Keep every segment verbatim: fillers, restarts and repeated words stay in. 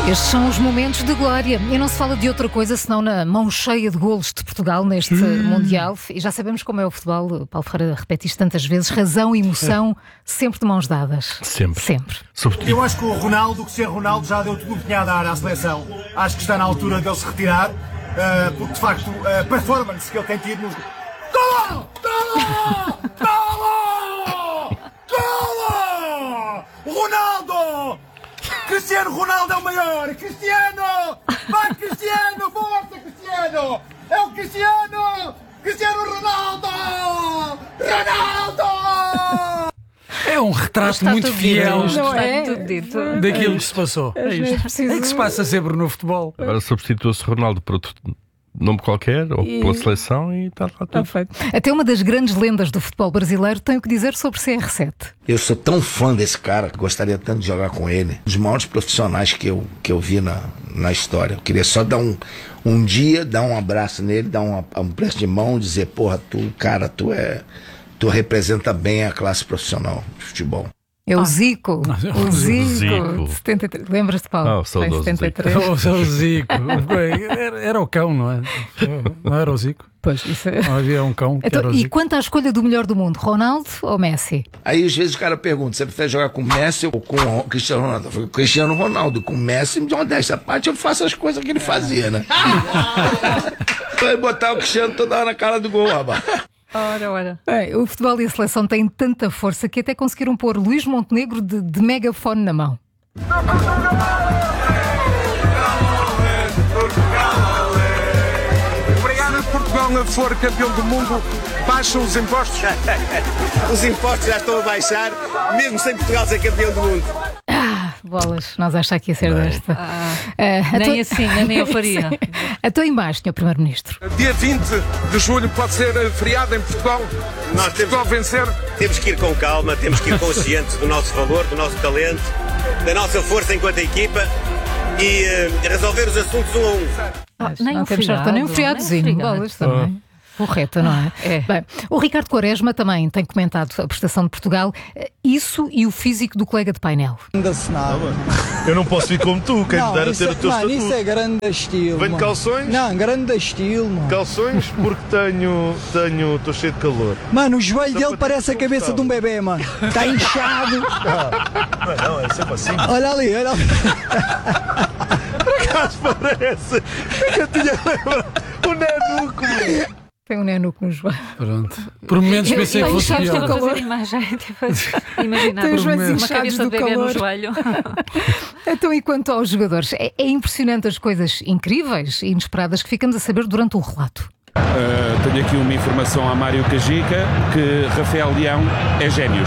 Estes são os momentos de glória. E não se fala de outra coisa senão na mão cheia de golos de Portugal neste hum. Mundial. E já sabemos como é o futebol. Paulo Ferreira repete isto tantas vezes. Razão e emoção, sempre de mãos dadas. Sempre. Sempre. Eu acho que o Ronaldo, o Cristiano Ronaldo, já deu tudo o que tinha a dar à seleção. Acho que está na altura dele se retirar. Uh, porque, de facto, a performance que ele tem tido nos... Golo! Golo! Golo! Golo! Ronaldo! Cristiano Ronaldo é o maior! Cristiano! Vai, Cristiano! Força, Cristiano! É o Cristiano! Cristiano Ronaldo! Ronaldo! É um retrato muito fiel dito, não é? daquilo que se passou. É, é isto. É que se passa sempre no futebol. Agora substitua-se Ronaldo por outro nome qualquer ou e... pela seleção e está lá tudo. Perfeito. Até uma das grandes lendas do futebol brasileiro tem o que dizer sobre C R sete. Eu sou tão fã desse cara que gostaria tanto de jogar com ele. Um dos maiores profissionais que eu, que eu vi na, na história. Eu queria só dar um, um dia, dar um abraço nele, dar um, um preço de mão, dizer, porra, tu, cara, tu é... Tu representa bem a classe profissional de futebol. É o ah. Zico. O Zico. Zico. setenta e três. Lembras-te, Paulo? Oh, saudoso setenta e três. O oh, Zico. Era, era o cão, não é? Não era o Zico? Pois, isso é... Não havia um cão que então, era o e Zico. quanto à escolha do melhor do mundo, Ronaldo ou Messi? Aí às vezes o cara pergunta, você prefere jogar com Messi ou com o Cristiano Ronaldo? Eu falei, Cristiano Ronaldo, com Messi, de uma dessa parte eu faço as coisas que ele fazia, né? Vai botar o Cristiano toda hora na cara do gol, rapaz. Ora, ora. Bem, o futebol e a seleção têm tanta força que até conseguiram pôr Luís Montenegro de, de megafone na mão. Obrigado, se Portugal for campeão do mundo, baixam os impostos? Os impostos já estão a baixar, mesmo sem Portugal ser campeão do mundo. Bolas, nós achamos que ia ser Bem. desta. Ah, uh, nem tô... assim, nem eu faria. Até em baixo, senhor Primeiro-Ministro. Dia vinte de julho pode ser feriado em Portugal. Nós temos, Portugal vencer. Temos que ir com calma, temos que ir conscientes do nosso valor, do nosso talento, da nossa força enquanto equipa e uh, resolver os assuntos um a um. Ah, nem não um temos feriado, nem um feriadozinho. Bolas também. Correta, não é? É. Bem, o Ricardo Quaresma também tem comentado a prestação de Portugal, isso e o físico do colega de painel. Eu não posso vir como tu, quem me dera ter o teu mano, estatuto. Isso é grande estilo. Vem de calções? Não, grande estilo, mano. Calções porque tenho, tenho, estou cheio de calor. Mano, o joelho dele parece a cabeça de um bebê, mano. Está inchado. Não, não, é sempre assim. Olha ali, olha ali. Por acaso parece que eu tinha lembrado o nenuco, mano. Tem um nenuco no joelho. Pronto. Por momentos pensei que fosse pior. pior. Estou a fazer imagem. Imaginar Tem os joelhos uma cabeça de bebê calor. no joelho. Então, e quanto aos jogadores? É, é impressionante as coisas incríveis e inesperadas que ficamos a saber durante o relato. Uh, tenho aqui uma informação a Mário Cajica que Rafael Leão é génios.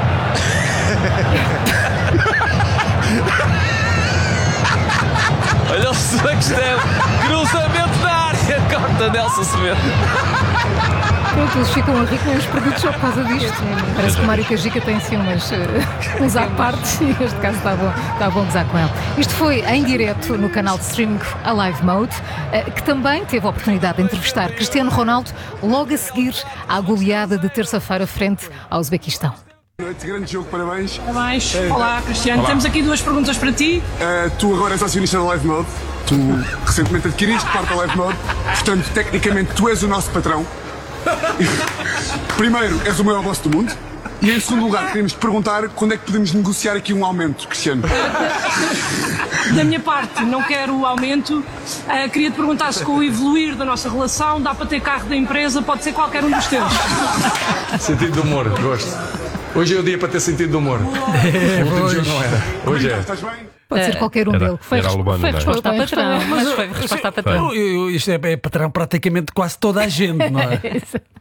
Olha o Sebastião, cruzamento da área, corta Nelson Semedo. Pronto, eles ficam a rir com os perdidos só por causa disto. Parece que o Mário Cajica tem assim umas, uh, uns à partes e neste caso está bom, está bom gozar com ele. Isto foi em direto no canal de streaming A Live Mode, uh, que também teve a oportunidade de entrevistar Cristiano Ronaldo logo a seguir à goleada de terça-feira frente ao Uzbequistão. Noite, grande jogo, parabéns. Parabéns. Olá, Cristiano. Olá. Temos aqui duas perguntas para ti. Uh, tu agora és acionista da Live Mode. Tu recentemente adquiriste parte da Live Mode. Portanto, tecnicamente, tu és o nosso patrão. Primeiro, és o maior boss do mundo. E em segundo lugar, queremos te perguntar quando é que podemos negociar aqui um aumento, Cristiano. Da minha parte, não quero o aumento. Uh, queria te perguntar se com o evoluir da nossa relação dá para ter carro da empresa, pode ser qualquer um dos teus. Sentido de humor, gosto. Hoje é o dia para ter sentido de humor. É, o último jogo não era. Hoje é. Estás bem? Pode ser qualquer um Era, dele. Foi, era Albano, foi resposta não é? à patrão, mas foi resposta à patrão. Isto é, é patrão praticamente quase toda a gente, não é?